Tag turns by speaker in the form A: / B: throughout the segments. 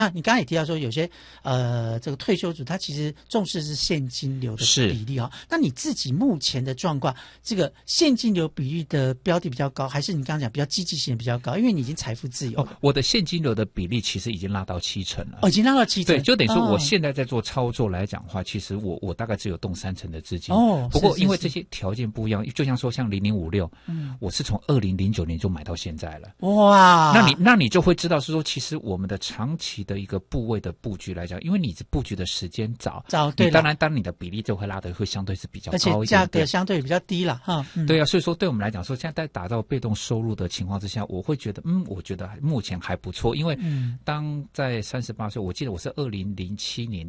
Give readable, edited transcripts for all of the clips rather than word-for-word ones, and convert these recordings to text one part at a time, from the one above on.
A: 那你刚才也提到说，有些这个退休族他其实重视是现金流的比例哈。那你自己目前的状况，这个现金流比例的标的比较高，还是你刚刚讲比较积极性比较高？因为你已经财富自由了。
B: 我的现金流的比例其实已经拉到70%了。
A: 已经拉到70%。
B: 对，就等于说我现在在做操作来讲的话，其实我大概只有动30%的资金。不过因为这些条件不一样，就像说像0056，我是从2009年就买到现在了。
A: 哇，
B: 那你就会知道是说，其实我们的长期的一个部位的布局来讲，因为你布局的时间早，
A: 对，
B: 当你的比例就会拉得会相对是比较高一点，
A: 而且价格相对比较低了哈。
B: 对啊，所以说对我们来讲说，现在在打造被动收入的情况之下，我会觉得我觉得目前还不错，因为当在38岁，我记得我是2007年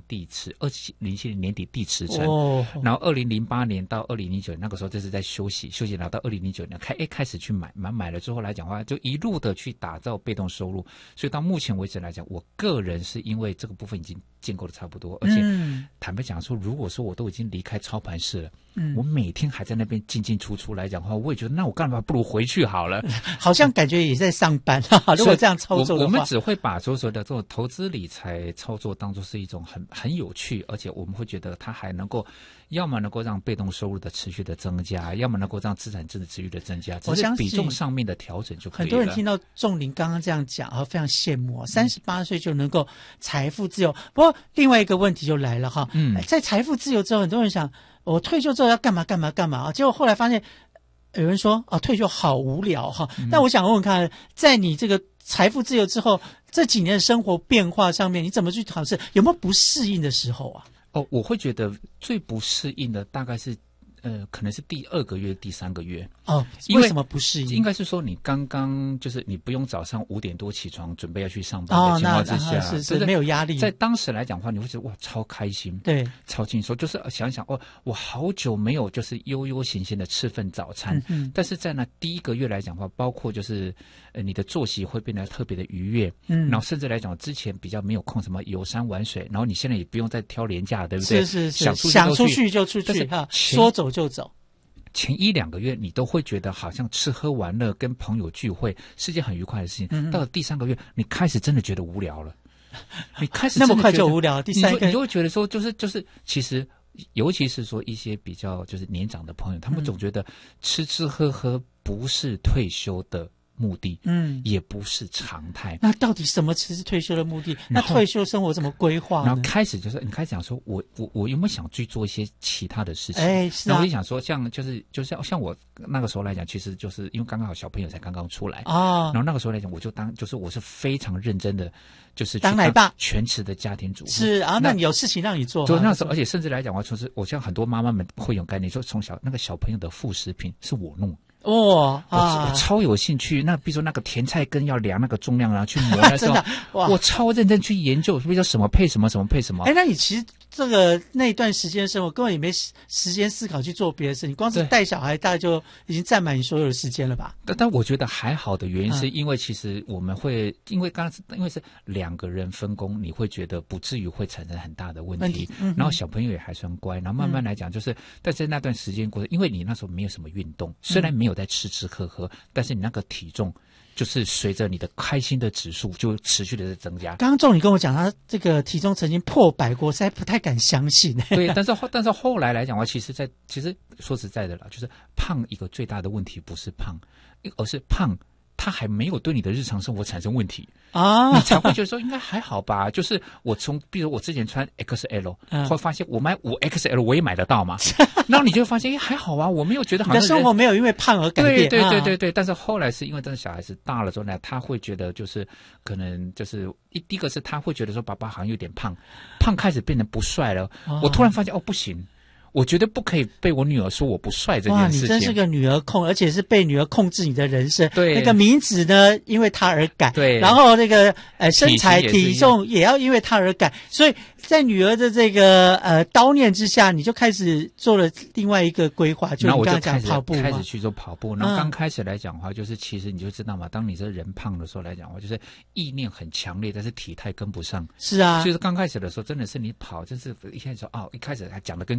B: 2007年年底第辞呈，然后2008年到2009年那个时候这是在休息，然后到2009年开始去买了之后来讲的话，就一路的去打造被动收入，所以到目前为止来讲，我个人是因为这个部分已经建构的差不多，而且坦白讲说，如果说我都已经离开操盘室了，我每天还在那边进进出出来讲的话，我也觉得那我干嘛不如回去好了，
A: 好像感觉也在上班如果这样操作的话，
B: 我们只会把所有的这种投资理财操作当作是一种很有趣，而且我们会觉得它还能够要么能够让被动收入的持续的增加，要么能够让资产值的持续的增加，只是比重上面的调整就可以了。
A: 很多人听到仲林刚刚这样讲非常羡慕38岁就能够财富自由。不过另外一个问题就来了哈，在财富自由之后，很多人想我退休之后要干嘛结果后来发现有人说退休好无聊哈。那我想问问看，在你这个财富自由之后这几年的生活变化上面，你怎么去尝试？有没有不适应的时候啊？
B: 我会觉得最不适应的大概是可能是第2个月、第3个月。
A: 为什么不适应？
B: 应该是说你刚刚就是你不用早上5点多起床准备要去上班的情况之下，
A: 是没有压力。
B: 在当时来讲的话，你会觉得哇超开心，
A: 对，
B: 超轻松。就是想想我好久没有就是悠悠闲闲的吃份早餐。但是在那第1个月来讲的话，包括就是你的作息会变得特别的愉悦，然后甚至来讲之前比较没有空什么游山玩水，然后你现在也不用再挑廉价，对不对？
A: 是
B: 想
A: 出去就出去说走就走。
B: 前1-2个月你都会觉得好像吃喝玩乐跟朋友聚会是件很愉快的事情，到了第3个月你开始真的觉得无聊了，你开始
A: 那么快就无聊，第3个
B: 你就会觉得说就是其实尤其是说一些比较就是年长的朋友，他们总觉得吃吃喝喝不是退休的目的，也不是常态。
A: 那到底什么才是退休的目的？那退休生活怎么规划呢？
B: 然后开始就是你开始想说，我有没有想去做一些其他的事情？然后我就想说，像我那个时候来讲，其实就是因为刚刚好小朋友才刚刚出来然后那个时候来讲，我是非常认真的，就是
A: 当奶爸，
B: 全职的家庭主妇。
A: 是那你有事情让你做，
B: 就那时候，而且甚至来讲，我像很多妈妈们会有概念，说从小那个小朋友的副食品是我弄。我超有兴趣。那比如说那个甜菜根要量那个重量，然后去磨的时候我超认真去研究，比如说什么配什么，什么配什么。
A: 那你其实那一段时间的生活根本也没时间思考去做别的事，你光是带小孩大概就已经占满你所有的时间了吧？
B: 但我觉得还好的原因是因为其实我们会因为是2个人分工，你会觉得不至于会产生很大的问题。然后小朋友也还算乖，然后慢慢来讲就是但是那段时间过程，因为你那时候没有什么运动，虽然没有在吃吃喝喝，但是你那个体重就是随着你的开心的指数就持续的在增加。
A: 刚刚仲你跟我讲他这个体重曾经破100过，实在不太敢相信。
B: 对，但是后来来讲的话，其实说实在的啦，就是胖一个最大的问题不是胖，而是胖它还没有对你的日常生活产生问题你才会觉得说应该还好吧。就是比如我之前穿 XL，会发现我买5XL 我也买得到嘛，然后你就发现还好啊，我没有觉得好像
A: 你的生活没有因为胖而改变。
B: 对，但是后来是因为真的小孩子大了之后呢，他会觉得就是可能就是第一个是他会觉得说爸爸好像有点胖开始变得不帅了。我突然发现不行，我绝对不可以被我女儿说我不帅这件事情。
A: 你真是个女儿控，而且是被女儿控制你的人生。
B: 对，
A: 那个名字呢，因为她而改。
B: 对，
A: 然后那个身材体重也要因为她而改。所以在女儿的这个叨念之下，你就开始做了另外一个规划，就你刚才讲跑步嘛。
B: 开始去做跑步。然后刚开始来讲的话，就是其实你就知道嘛，当你这人胖的时候来讲的话，就是意念很强烈，但是体态跟不上。
A: 是啊，
B: 就是刚开始的时候，真的是你跑，真是一开始一开始还讲的跟真的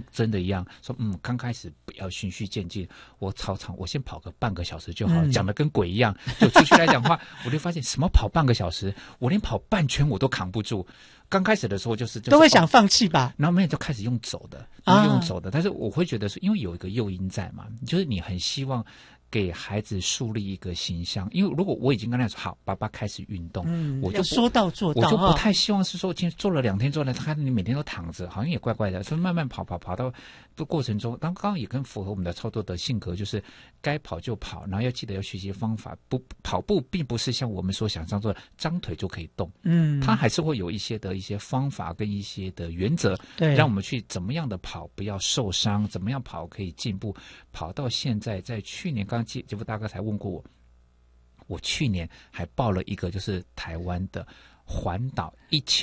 B: 一样，说刚开始不要循序渐进，我操场我先跑个半个小时就好，讲得跟鬼一样。就出去来讲话，我就发现什么跑半个小时，我连跑半圈我都扛不住。刚开始的时候就是
A: 都会想放弃吧，
B: 然后没有就开始用走的，用走的。但是我会觉得说，因为有一个诱因在嘛，就是你很希望给孩子树立一个形象，因为如果我已经跟他说好，爸爸开始运动，我就
A: 说到做到，
B: 我就不太希望是说今天做了2天做了，看你每天都躺着，好像也怪怪的。所以慢慢跑到过程中，刚刚也跟符合我们的操作的性格，就是该跑就跑，然后要记得要学习方法。跑步并不是像我们所想象的张腿就可以动，它还是会有一些方法跟一些的原则，对，让我们去怎么样的跑不要受伤，怎么样跑可以进步。跑到现在，在去年刚杰夫大哥才问过我去年还报了一个就是台湾的环岛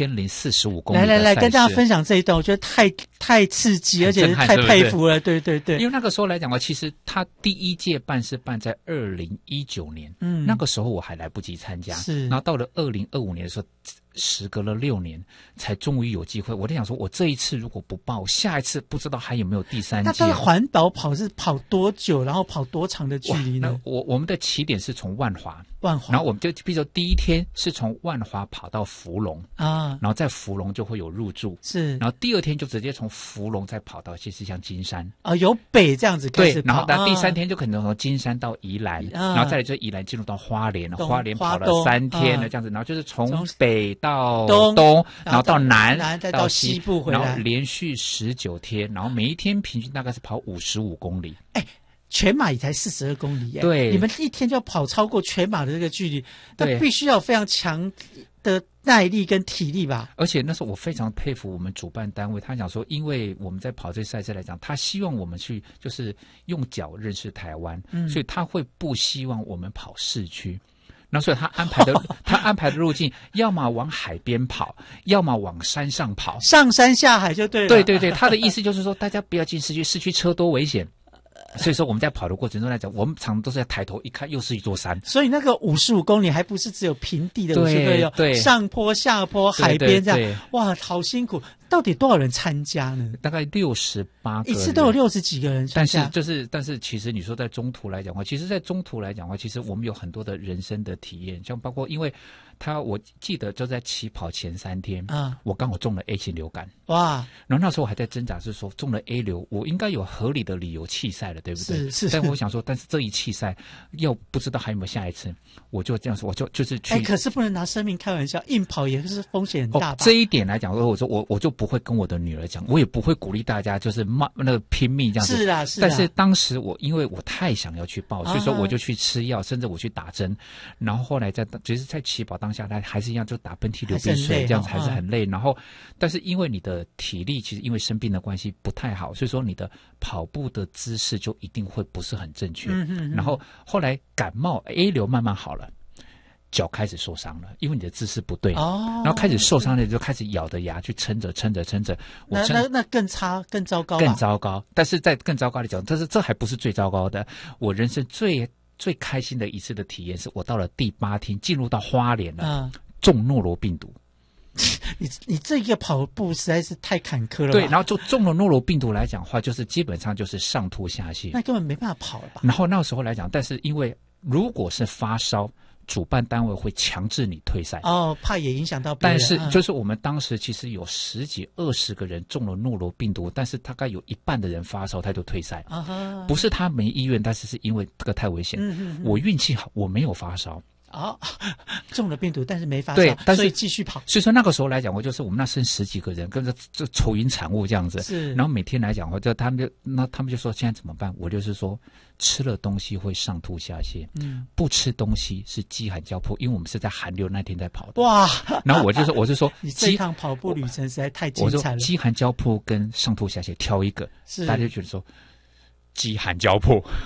B: 1045公里的赛事。
A: 来跟大家分享这一段，我觉得太刺激，而且太佩服了。对对对，
B: 因为那个时候来讲的话，其实他第一届办是办在2019年，那个时候我还来不及参加，是，然后到了2025年的时候，时隔了6年，才终于有机会。我在想说，我这一次如果不报，下一次不知道还有没有第3届。
A: 那这个环岛跑是跑多久，然后跑多长的距离呢？
B: 那我们的起点是从万华，然后我们就比如说第一天是从万华跑到福隆啊，然后在福隆就会有入住，是，然后第2天就直接从福隆再跑到其实像金山
A: 啊，由北这样子开始跑，
B: 对，然后到第3天就可能从金山到宜兰，然后再来就宜兰进入到花莲跑了3天了这样子，然后就是从北到东，然后到南，
A: 再到西部回来，
B: 然后连续19天，然后每一天平均大概是跑55公里。
A: 全马也才42公里耶，
B: 对，
A: 你们一天就要跑超过全马的这个距离，那必须要有非常强的耐力跟体力吧。
B: 而且那时候我非常佩服我们主办单位，他讲说，因为我们在跑这赛事来讲，他希望我们去就是用脚认识台湾，所以他会不希望我们跑市区。那所以他安排的路径，要么往海边跑，要么往山上跑，
A: 上山下海就对了。
B: 对对对，他的意思就是说，大家不要进市区，市区车多危险。所以说我们在跑的过程中来讲，我们常常都是在抬头一看，又是一座山。
A: 所以那个55公里还不是只有平地的50公里，
B: 对，
A: 上坡下坡海边这样，对，哇，好辛苦。到底多少人参加呢？
B: 大概68个人，
A: 一次都有60几个人参加。
B: 但是其实你说在中途来讲的话，其实我们有很多的人生的体验，像包括因为我记得就在起跑前3天我刚好中了 A 型流感，哇！然后那时候我还在挣扎，是说中了 A 流，我应该有合理的理由弃赛了，对不对？是。但我想说，但是这一弃赛，又不知道还有没有下一次，我就这样说，我就是去。
A: 可是不能拿生命开玩笑，硬跑也是风险很大吧？
B: 这一点来讲，我说我就不会跟我的女儿讲，我也不会鼓励大家就是那个拼命这样子。
A: 是啊。
B: 但是当时因为我太想要去报，所以说我就去吃药，甚至我去打针，然后后来其实在起跑当下，他还是一样就打喷嚏流鼻水这样子，还是很累。然后但是因为你的体力其实因为生病的关系不太好，所以说你的跑步的姿势就一定会不是很正确。然后后来感冒 A 流慢慢好了，脚开始受伤了，因为你的姿势不对，然后开始受伤了，就开始咬着牙去撑着。
A: 那更差，更糟糕，
B: 更糟糕。但是在更糟糕的讲，这还不是最糟糕的。我人生最开心的一次的体验是我到了第8天进入到花莲了，中诺罗病毒。
A: 你这个跑步实在是太坎坷了吧。
B: 对，然后就中了诺罗病毒来讲的话，就是基本上就是上吐下泻，
A: 那根本没办法跑了吧。
B: 然后那时候来讲，但是因为如果是发烧，主办单位会强制你退赛
A: 怕也影响到别人。
B: 但是就是我们当时其实有10几20个人中了诺罗病毒，但是大概有一半的人发烧他就退赛，不是他没意愿，但是因为这个太危险。我运气好，我没有发烧。
A: 中了病毒但是没发烧，
B: 对，但是
A: 所以继续跑。
B: 所以说那个时候来讲，我就是我们那剩10几个人，跟着就愁云惨雾这样子。是，然后每天来讲，他们就说现在怎么办？我就是说吃了东西会上吐下泻，不吃东西是饥寒交迫，因为我们是在寒流那天在跑的。哇！然后我就说
A: 你这趟跑步旅程实在太精彩了。
B: 我说饥寒交迫跟上吐下泻挑一个，大家就觉得说饥寒交迫。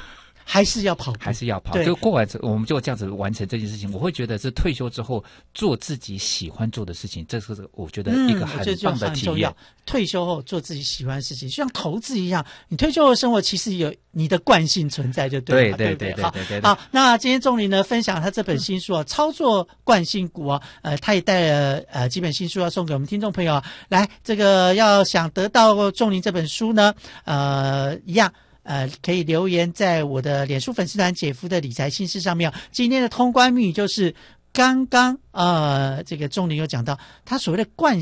A: 还是要跑步，
B: 还是要跑。
A: 对，
B: 就过完我们就这样子完成这件事情。我会觉得是退休之后做自己喜欢做的事情，这是我觉得一个很棒的体验。
A: 退休后做自己喜欢的事情，就像投资一样，你退休的生活其实有你的惯性存在，就对了，
B: 对。
A: 好，那今天仲林呢分享他这本新书啊，操作惯性股啊，他也带了几本新书要送给我们听众朋友啊。来，这个要想得到仲林这本书呢，一样。可以留言在我的脸书粉丝团姐夫的理财心事上面。今天的通关密语就是刚刚这个仲林有讲到他所谓的惯